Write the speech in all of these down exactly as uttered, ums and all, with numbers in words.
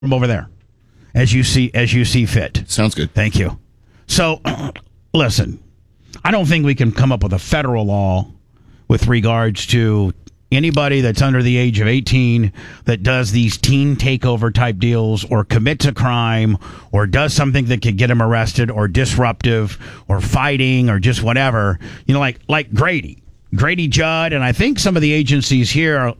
from over there, as you see as you see fit. Sounds good. Thank you. So, listen, I don't think we can come up with a federal law with regards to anybody that's under the age of eighteen that does these teen takeover type deals or commits a crime or does something that could get them arrested or disruptive or fighting or just whatever. You know, like like Grady, Grady Judd, and I think some of the agencies here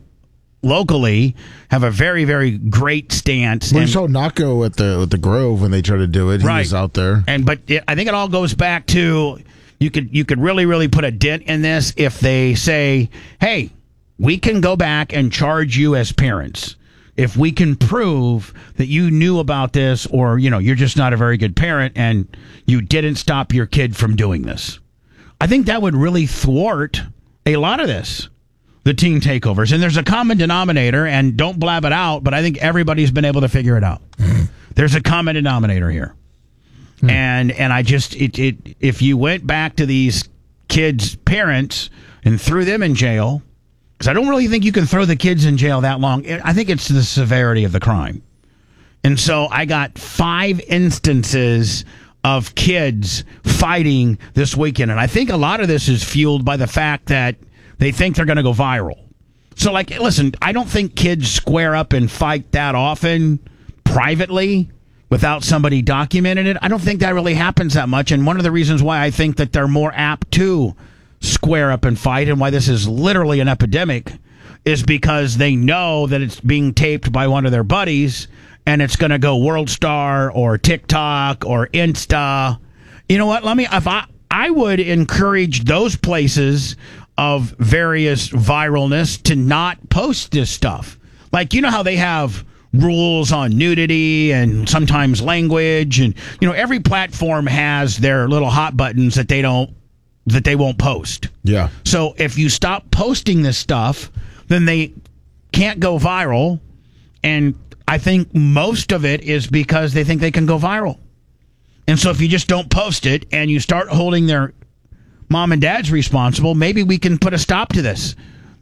locally have a very, very great stance. We and, saw Naco at the at the Grove when they tried to do it. He right. was out there. And but it, I think it all goes back to you could you could really, really put a dent in this if they say, hey, we can go back and charge you as parents if we can prove that you knew about this, or you know you're just not a very good parent and you didn't stop your kid from doing this. I think that would really thwart a lot of this. The teen takeovers. And there's a common denominator, and don't blab it out, but I think everybody's been able to figure it out. There's a common denominator here. Hmm. And and I just, it, it if you went back to these kids' parents and threw them in jail, because I don't really think you can throw the kids in jail that long. I think it's the severity of the crime. And so I got five instances of kids fighting this weekend. And I think a lot of this is fueled by the fact that they think they're going to go viral. So, like, listen, I don't think kids square up and fight that often privately without somebody documenting it. I don't think that really happens that much. And one of the reasons why I think that they're more apt to square up and fight and why this is literally an epidemic is because they know that it's being taped by one of their buddies and it's going to go World Star or TikTok or Insta. You know what? Let me, if I, I would encourage those places of various viralness to not post this stuff. Like, you know how they have rules on nudity and sometimes language, and you know every platform has their little hot buttons that they don't that they won't post. Yeah. So if you stop posting this stuff, then they can't go viral, and I think most of it is because they think they can go viral. And so if you just don't post it and you start holding their mom and dad's responsible, maybe we can put a stop to this.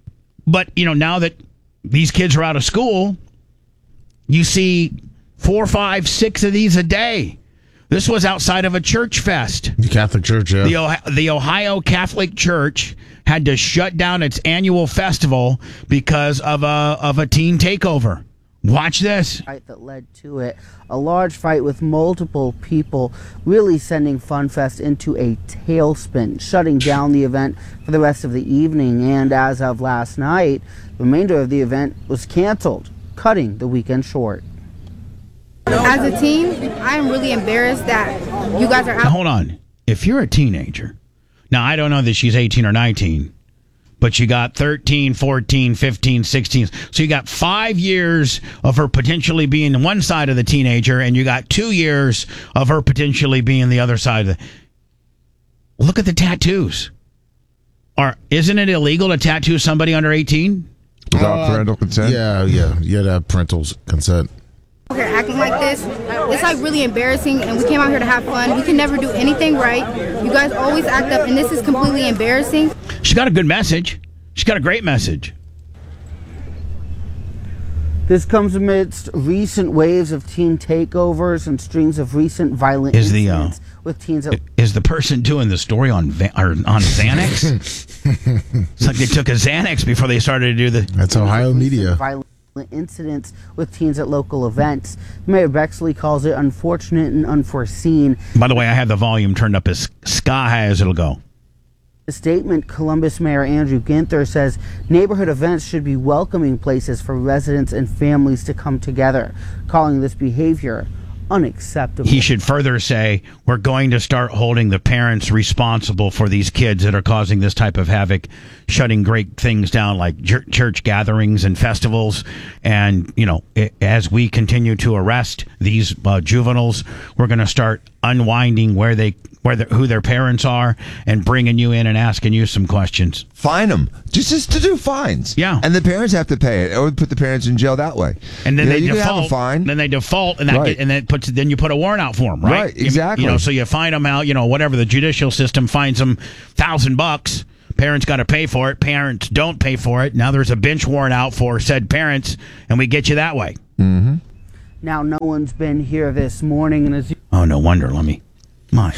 But, you know, now that these kids are out of school, you see four, five, six of these a day. This was outside of a church fest. The Catholic Church, yeah. The, Ohio, the Ohio Catholic Church had to shut down its annual festival because of a, of a teen takeover. Watch this. Fight that led to it. A large fight with multiple people really sending FunFest into a tailspin, shutting down the event for the rest of the evening. And as of last night, the remainder of the event was canceled, cutting the weekend short. As a teen, I am really embarrassed that you guys are out. Now, hold on. If you're a teenager, now I don't know that she's eighteen or nineteen, but you got thirteen, fourteen, fifteen, sixteen. So you got five years of her potentially being one side of the teenager, and you got two years of her potentially being the other side of the... Look at the tattoos. Are, isn't it illegal to tattoo somebody under eighteen? Without uh, parental consent? Yeah, yeah. You had to have parental consent. Here acting like this, it's like really embarrassing, and we came out here to have fun. We can never do anything right. You guys always act up, and this is completely embarrassing. She's got a good message. She's got a great message. This comes amidst recent waves of teen takeovers and strings of recent violent is the, uh, incidents with teens. At- is the person doing the story on Va- or on Xanax? It's like they took a Xanax before they started to do the... That's Ohio media. Violent incidents with teens at local events. Mayor Bexley calls it unfortunate and unforeseen. By the way, I have the volume turned up as sky high as it'll go. The statement, Columbus Mayor Andrew Ginther says neighborhood events should be welcoming places for residents and families to come together, calling this behavior unacceptable. He should further say, we're going to start holding the parents responsible for these kids that are causing this type of havoc, shutting great things down like church gatherings and festivals. And, you know, as we continue to arrest these uh, juveniles, we're going to start unwinding where they where the, who their parents are and bringing you in and asking you some questions. Fine them. Just, just to do fines. Yeah. And the parents have to pay it, or put the parents in jail that way. And then you they know, you default. can have a fine. Then they default, and that right. get, and then puts then you put a warrant out for them, right? Right, exactly. You, you know, so you fine them out. You know, whatever the judicial system fines them thousand bucks. Parents got to pay for it. Parents don't pay for it. Now there's a bench warrant out for said parents, and we get you that way. Mm-hmm. Now, no one's been here this morning, and as you Oh, no wonder. Let me. My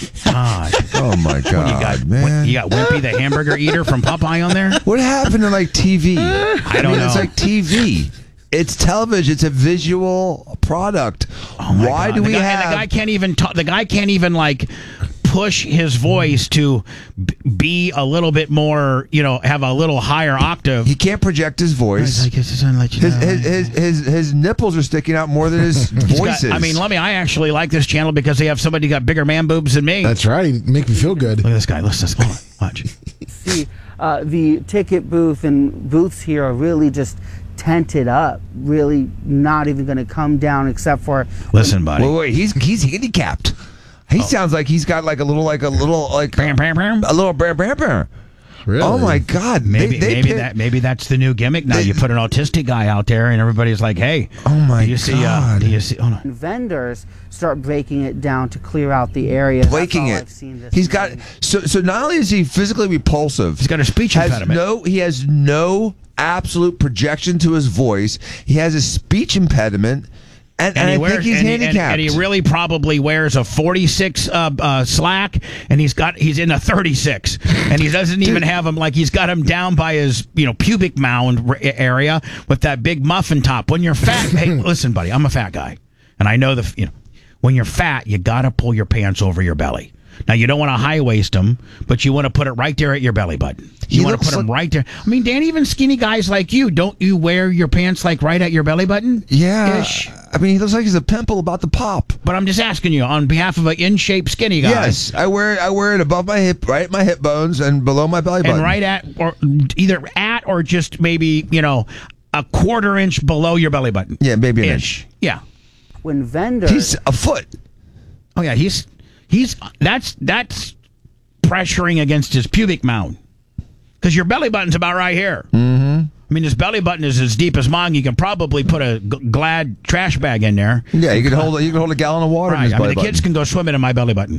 God. Oh my God, What, you got, man! what, you got Wimpy the hamburger eater from Popeye on there? What happened to like T V? I don't mean, It's know. like T V. It's television. It's a visual product. Oh my Why God. do the we guy, have? And the guy can't even talk. The guy can't even like push his voice to b- be a little bit more, you know, have a little higher octave. he can't project his voice. I guess it's gonna let you His, know. his, his, his, his nipples are sticking out more than his He's got- voices. I mean, let me. I actually like this channel because they have somebody who got bigger man boobs than me. That's right. Make me feel good. Look at this guy. Listen, hold on, watch. see, uh, the ticket booth and booths here are really just tented up, really not even going to come down except for Listen, buddy. wait, wait, he's he's handicapped. He sounds like he's got like a little, like a little, like Bam, bam, bam. a little bear, bear, bear. Really? Oh my God! Maybe they, they maybe pick- that maybe that's the new gimmick. Now They- you put an autistic guy out there, and everybody's like, "Hey, Oh my do you see? Uh, God. do you see? Hold on. vendors start breaking it down to clear out the area. Breaking That's all it. I've seen this He's got morning. so so. Not only is he physically repulsive, He's got a speech has impediment. no. He has no absolute projection to his voice. He has a speech impediment, and, and, And he I wears, think he's and, he, and, handicapped. and he really probably wears a forty-six uh, uh, slack, and he's got he's in a thirty-six, and he doesn't even have him like he's got him down by his you know pubic mound r- area with that big muffin top. When you're fat, hey, listen, buddy, I'm a fat guy, and I know the you know when you're fat, you gotta pull your pants over your belly. Now you don't want to high waist them, but you want to put it right there at your belly button. He You want to looks put them like- right there. I mean, Dan, even skinny guys like you, don't you wear your pants like right at your belly button? yeah, Ish. I mean, he looks like he's a pimple about to pop. But I'm just asking you on behalf of an in-shape skinny guy. Yes, I wear I wear it above my hip, right at my hip bones, and below my belly button. And right at, or either at, or just maybe, you know, a quarter inch below your belly button. Yeah, maybe an Ish. Yeah. when vendors He's a foot. Oh, yeah. He's, he's, that's, that's pressuring against his pubic mound. Because your belly button's about right here. Mm-hmm. I mean, his belly button is as deep as mine. You can probably put a g- Glad trash bag in there. Yeah, you could hold you could hold a gallon of water in Right. his I mean, belly the kids button. can go swimming in my belly button.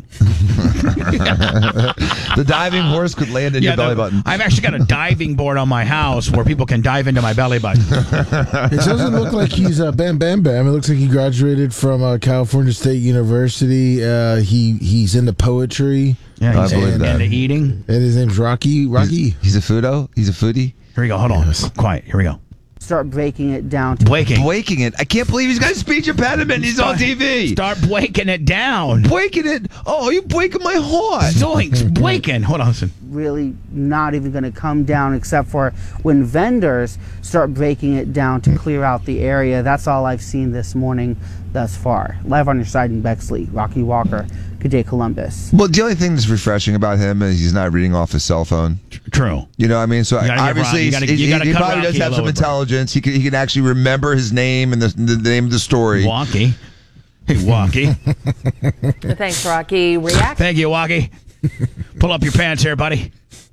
The diving horse could land in your belly the- button. I've actually got a diving board on my house where people can dive into my belly button. It doesn't look like he's uh, Bam Bam Bam. It looks like he graduated from uh, California State University. Uh, he he's into poetry. Yeah, I he's believe into that. eating. And his name's Rocky. Rocky. He's a foodo. He's a foodie. Here we go. Hold on. Yes. Quiet. Here we go. start breaking it down to Breaking. Breaking it. I can't believe he's got a speech impediment. He's on T V. Start breaking it down. Breaking it. Oh, you breaking my heart. Zoinks. Breaking. Hold on. Listen. really not even going to come down except for when vendors start breaking it down to clear out the area. That's all I've seen this morning thus far. Live on your side in Bexley, Rocky Walker, good day Columbus. Well, the only thing that's refreshing about him is he's not reading off his cell phone. True. You know what I mean? So You gotta give obviously Rocky- you gotta- he's- you he, gotta he cut probably Rocky does a have some little bit. intelligence. He can, he can actually remember his name and the, the, the name of the story. Walkie. Hey, Walkie. Thanks, Rocky. Reaction Thank you, Walkie. Pull up your pants here, buddy.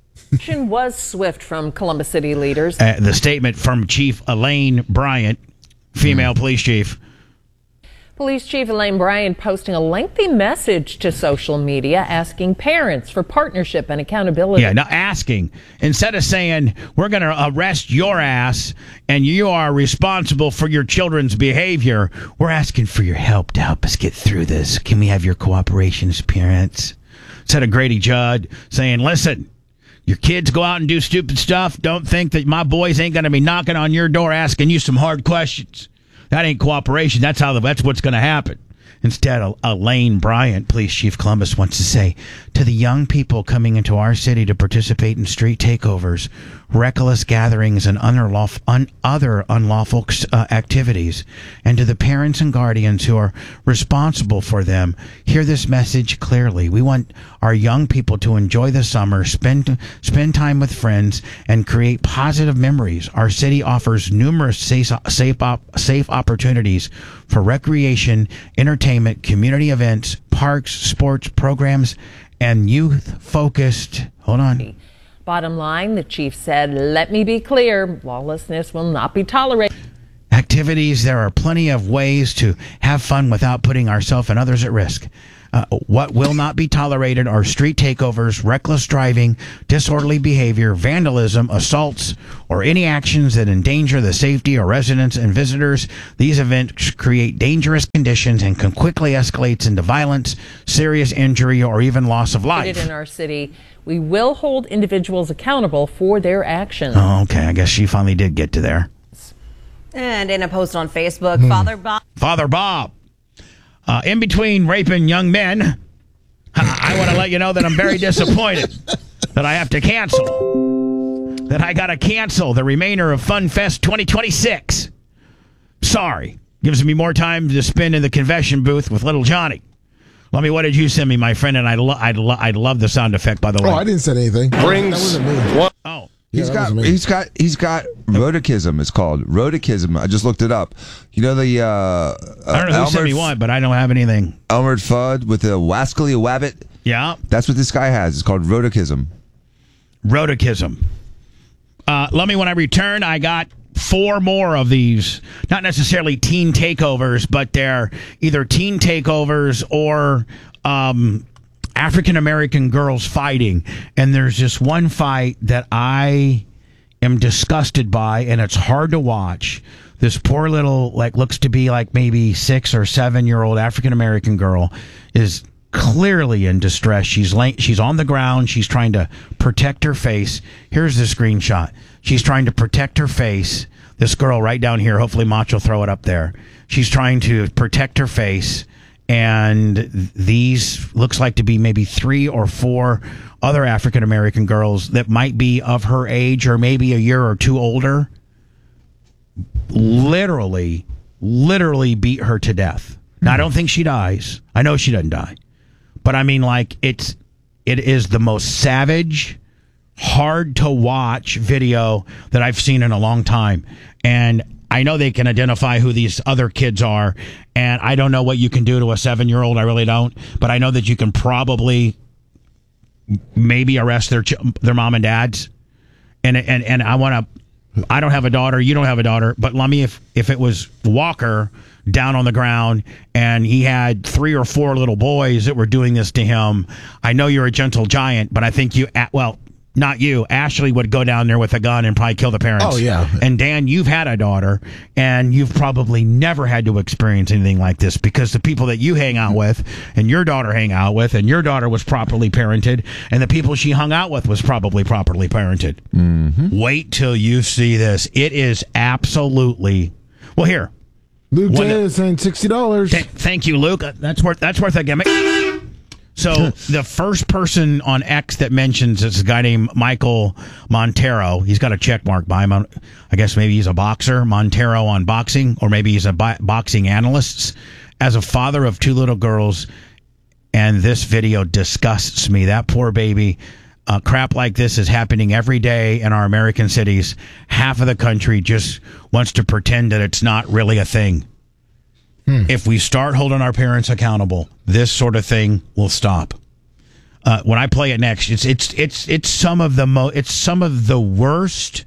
was swift from Columbus City leaders. Uh, the statement from Chief Elaine Bryant, female police chief. Police Chief Elaine Bryant posting a lengthy message to social media asking parents for partnership and accountability. Yeah, now asking. Instead of saying, we're going to arrest your ass and you are responsible for your children's behavior, we're asking for your help to help us get through this. Can we have your cooperation as parents? Instead of Grady Judd saying, listen, your kids go out and do stupid stuff. Don't think that my boys ain't going to be knocking on your door asking you some hard questions. That ain't cooperation. That's how the, that's what's going to happen. Instead, Elaine Bryant, Police Chief Columbus, wants to say to the young people coming into our city to participate in street takeovers, reckless gatherings, and unlawful, un, other unlawful uh, activities, and to the parents and guardians who are responsible for them, hear this message clearly. We want our young people to enjoy the summer, spend spend time with friends, and create positive memories. Our city offers numerous safe safe, op, safe opportunities for recreation, entertainment, community events, parks, sports programs, and youth-focused. Hold on. Bottom line, the chief said, let me be clear, lawlessness will not be tolerated. Activities, there are plenty of ways to have fun without putting ourselves and others at risk. Uh, what will not be tolerated are street takeovers, reckless driving, disorderly behavior, vandalism, assaults, or any actions that endanger the safety of residents and visitors. These events create dangerous conditions and can quickly escalate into violence, serious injury, or even loss of life. In our city, we will hold individuals accountable for their actions. Oh, okay. I guess she finally did get to there. And in a post on Facebook, hmm. Father Bob. Father Bob. Uh, in between raping young men, I want to let you know that I'm very disappointed that I have to cancel. That I got to cancel the remainder of Fun Fest twenty twenty-six. Sorry. Gives me more time to spend in the confession booth with little Johnny. Let me, what did you send me, my friend? And I'd, lo- I'd, lo- I'd love the sound effect, by the way. Oh, I didn't say anything. Brings that wasn't me. What? Oh. He's yeah, got he's got he's got rhodochism. It's called rhodochism. I just looked it up. You know the uh, uh I don't know who Elmer, sent me what, but I don't have anything. Elmer Fudd with the wascally wabbit. Yeah, that's what this guy has. It's called rhodochism. Rhodochism. Uh, let me when I return. I got four more of these. Not necessarily teen takeovers, but they're either teen takeovers or um. African American girls fighting, and there's just one fight that I am disgusted by, and it's hard to watch. This poor little, like, looks to be like maybe six or seven year old African American girl is clearly in distress. She's lay- she's on the ground. She's trying to protect her face. Here's the screenshot. She's trying to protect her face. This girl right down here. Hopefully, Mach will throw it up there. She's trying to protect her face. And these looks like to be maybe three or four other African American girls that might be of her age or maybe a year or two older. Literally, literally beat her to death. Now, I don't think she dies. I know she doesn't die. But I mean, like, it's it is the most savage, hard to watch video that I've seen in a long time. And I know they can identify who these other kids are, and I don't know what you can do to a seven-year-old. I really don't, but I know that you can probably maybe arrest their ch- their mom and dads. And and and I want to. I don't have a daughter. You don't have a daughter, but let me if if it was Walker down on the ground and he had three or four little boys that were doing this to him. I know you're a gentle giant, but I think you well. Not you. Ashley would go down there with a gun and probably kill the parents. Oh, yeah. And Dan, you've had a daughter, and you've probably never had to experience anything like this because the people that you hang out with and your daughter hang out with and your daughter was properly parented and the people she hung out with was probably properly parented. Mm-hmm. Wait till you see this. It is absolutely... Well, here. Luke J is saying sixty dollars. Th- thank you, Luke. That's worth, that's worth a gimmick. So the first person on X that mentions is a guy named Michael Montero. He's got a check mark by him. I guess maybe he's a boxer, Montero on boxing, or maybe he's a bo- boxing analyst. As a father of two little girls, and this video disgusts me. That poor baby. Uh, crap like this is happening every day in our American cities. Half of the country just wants to pretend that it's not really a thing. Hmm. If we start holding our parents accountable, this sort of thing will stop. Uh, when I play it next, it's it's it's it's some of the mo- it's some of the worst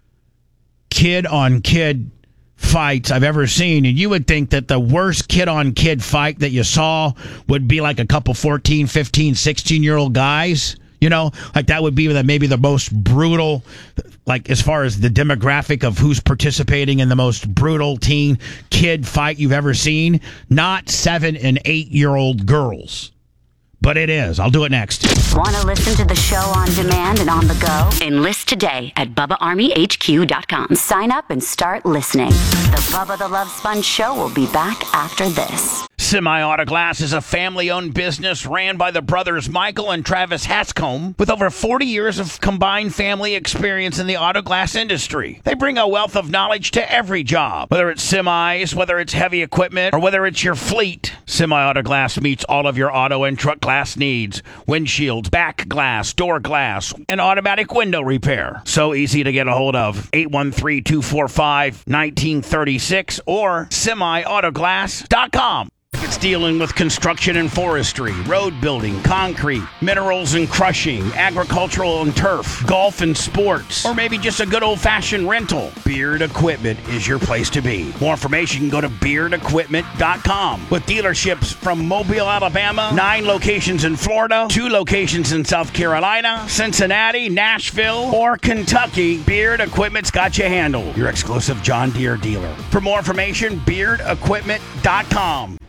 kid on kid fights I've ever seen, and you would think that the worst kid on kid fight that you saw would be like a couple fourteen, fifteen, sixteen year old guys. You know, like that would be the, maybe the most brutal, like as far as the demographic of who's participating in the most brutal teen kid fight you've ever seen. Not seven and eight year old girls. But it is. I'll do it next. Want to listen to the show on demand and on the go? Enlist today at Bubba Army H Q dot com. Sign up and start listening. The Bubba the Love Sponge Show will be back after this. Semi Auto Glass is a family-owned business ran by the brothers Michael and Travis Hanscom with over forty years of combined family experience in the auto glass industry. They bring a wealth of knowledge to every job, whether it's semis, whether it's heavy equipment, or whether it's your fleet. Semi Auto Glass meets all of your auto and truck glass needs: windshields, back glass, door glass, and automatic window repair. So easy to get a hold of. eight one three, two four five, one nine three six or semi auto glass dot com. It's dealing with construction and forestry, road building, concrete, minerals and crushing, agricultural and turf, golf and sports, or maybe just a good old-fashioned rental, Beard Equipment is your place to be. More information, you can go to beard equipment dot com. With dealerships from Mobile, Alabama, nine locations in Florida, two locations in South Carolina, Cincinnati, Nashville, or Kentucky, Beard Equipment's got you handled. Your exclusive John Deere dealer. For more information, beard equipment dot com.